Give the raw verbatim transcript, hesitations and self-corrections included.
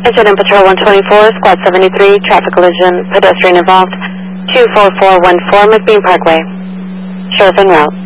Incident Patrol one twenty-four, Squad seventy-three, traffic collision, pedestrian involved, two four four one four McBean Parkway. Sheriff en route.